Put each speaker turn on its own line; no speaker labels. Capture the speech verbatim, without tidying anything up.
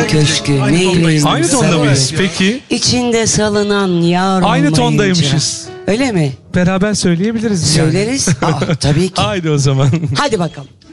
köşkü
Aynı
meyvenin
tondayız.
Aynı tonda
sarı.
mıyız? Peki.
İçinde salınan yar
Aynı
olmayınca.
tondaymışız.
Öyle mi?
Beraber söyleyebiliriz yani.
Söyleriz. Aa, tabii ki.
Haydi o zaman.
Hadi bakalım.